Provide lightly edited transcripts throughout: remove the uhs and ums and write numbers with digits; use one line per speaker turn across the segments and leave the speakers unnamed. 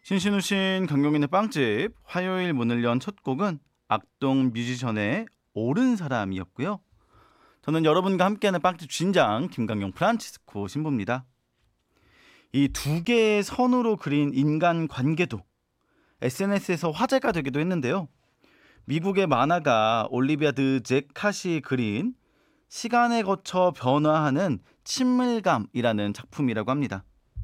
신신우신 강경인의 빵집 화요일 문을 연 첫 곡은 악동 뮤지션의 옳은 사람이었고요. 저는 여러분과 함께하는 빵집 주인장 김강경 프란치스코 신부입니다. 이 두 개의 선으로 그린 인간 관계도 SNS에서 화제가 되기도 했는데요. 미국의 만화가 올리비아 드 제캇이 그린 시간에 거쳐 변화하는 친밀감이라는 작품이라고 합니다.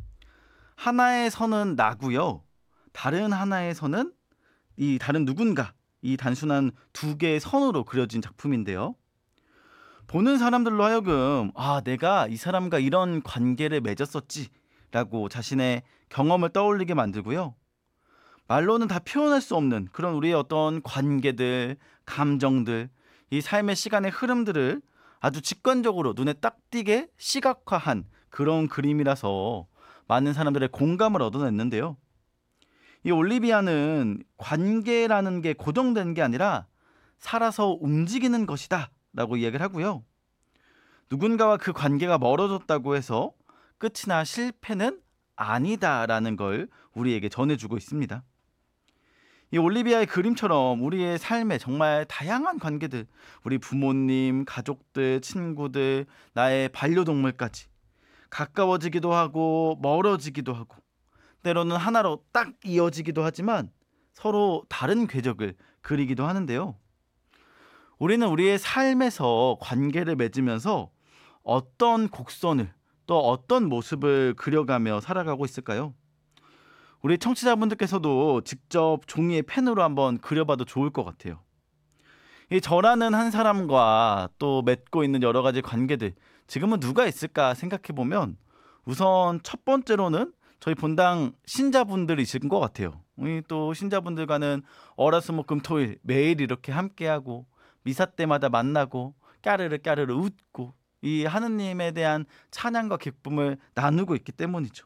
하나의 선은 나고요. 다른 하나의 선은 이 다른 누군가, 이 단순한 두 개의 선으로 그려진 작품인데요. 보는 사람들로 하여금 내가 이 사람과 이런 관계를 맺었었지 라고 자신의 경험을 떠올리게 만들고요. 말로는 다 표현할 수 없는 그런 우리의 어떤 관계들, 감정들, 이 삶의 시간의 흐름들을 아주 직관적으로 눈에 딱 띄게 시각화한 그런 그림이라서 많은 사람들의 공감을 얻어냈는데요. 이 올리비아는 관계라는 게 고정된 게 아니라 살아서 움직이는 것이다 라고 이야기를 하고요. 누군가와 그 관계가 멀어졌다고 해서 끝이나 실패는 아니다라는 걸 우리에게 전해주고 있습니다. 이 올리비아의 그림처럼 우리의 삶에 정말 다양한 관계들, 우리 부모님, 가족들, 친구들, 나의 반려동물까지 가까워지기도 하고 멀어지기도 하고 때로는 하나로 딱 이어지기도 하지만 서로 다른 궤적을 그리기도 하는데요. 우리는 우리의 삶에서 관계를 맺으면서 어떤 곡선을 또 어떤 모습을 그려가며 살아가고 있을까요? 우리 청취자분들께서도 직접 종이에 펜으로 한번 그려봐도 좋을 것 같아요. 이 저라는 한 사람과 또 맺고 있는 여러 가지 관계들, 지금은 누가 있을까 생각해보면 우선 첫 번째로는 저희 본당 신자분들이신 것 같아요. 우리 또 신자분들과는 월화수목금토일 매일 이렇게 함께하고 미사 때마다 만나고 까르르 까르르 웃고 이 하느님에 대한 찬양과 기쁨을 나누고 있기 때문이죠.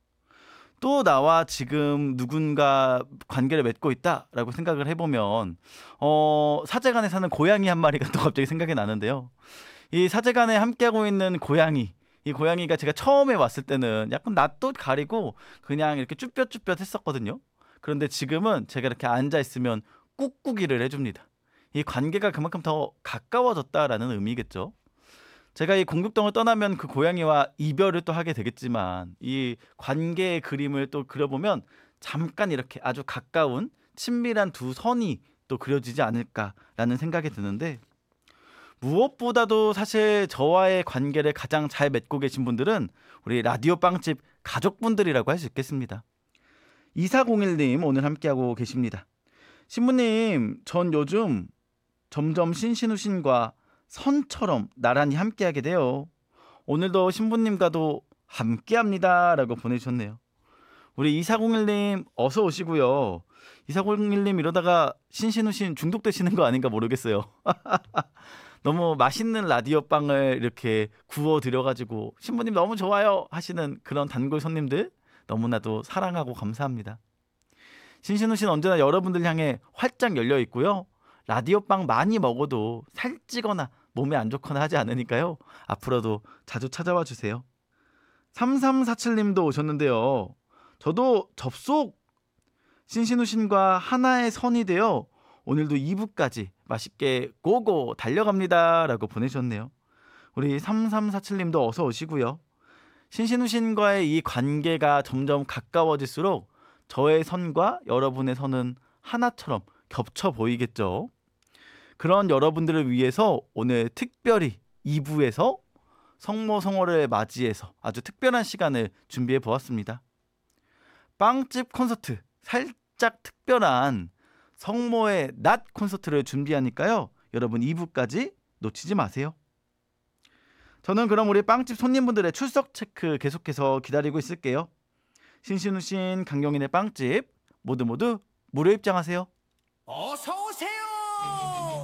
또 나와 지금 누군가 관계를 맺고 있다라고 생각을 해보면 사제간에 사는 고양이 한 마리가 또 갑자기 생각이 나는데요. 이 사제간에 함께하고 있는 고양이, 이 고양이가 제가 처음에 왔을 때는 약간 낯도 가리고 그냥 이렇게 쭈뼛쭈뼛 했었거든요. 그런데 지금은 제가 이렇게 앉아있으면 꾹꾹이를 해줍니다. 이 관계가 그만큼 더 가까워졌다라는 의미겠죠. 제가 이 공국동을 떠나면 그 고양이와 이별을 또 하게 되겠지만 이 관계의 그림을 또 그려보면 잠깐 이렇게 아주 가까운 친밀한 두 선이 또 그려지지 않을까라는 생각이 드는데, 무엇보다도 사실 저와의 관계를 가장 잘 맺고 계신 분들은 우리 라디오 빵집 가족분들이라고 할 수 있겠습니다. 2401님 오늘 함께하고 계십니다. 신부님, 전 요즘 점점 신신우신과 선처럼 나란히 함께하게 돼요. 오늘도 신부님과도 함께합니다 라고 보내주셨네요. 우리 2401님 어서 오시고요. 2401님 이러다가 신신우신 중독되시는 거 아닌가 모르겠어요. 너무 맛있는 라디오 빵을 이렇게 구워드려가지고 신부님 너무 좋아요 하시는 그런 단골 손님들 너무나도 사랑하고 감사합니다. 신신우신 언제나 여러분들 향해 활짝 열려 있고요. 라디오 빵 많이 먹어도 살찌거나 몸에 안 좋거나 하지 않으니까요. 앞으로도 자주 찾아와 주세요. 3347님도 오셨는데요. 저도 접속 신신우신과 하나의 선이 되어 오늘도 2부까지 맛있게 고고 달려갑니다 라고 보내셨네요. 우리 3347님도 어서 오시고요. 신신우신과의 이 관계가 점점 가까워질수록 저의 선과 여러분의 선은 하나처럼 겹쳐 보이겠죠. 그런 여러분들을 위해서 오늘 특별히 2부에서 성모성월을 맞이해서 아주 특별한 시간을 준비해 보았습니다. 빵집 콘서트, 살짝 특별한 성모의 낮 콘서트를 준비하니까요. 여러분 2부까지 놓치지 마세요. 저는 그럼 우리 빵집 손님분들의 출석 체크 계속해서 기다리고 있을게요. 신신우신 강경인의 빵집 모두 무료 입장하세요.
어서